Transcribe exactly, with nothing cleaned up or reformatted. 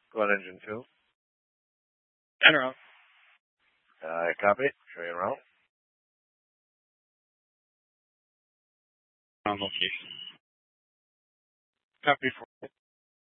Go on engine two. And around. Uh, copy. Show you around. On location. Copy for